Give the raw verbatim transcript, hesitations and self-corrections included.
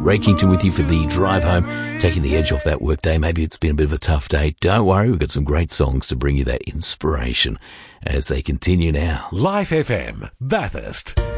Ray Kington with you for the drive home, taking the edge off that work day. Maybe it's been a bit of a tough day. Don't worry, we've got some great songs to bring you that inspiration as they continue now. Life F M, Bathurst.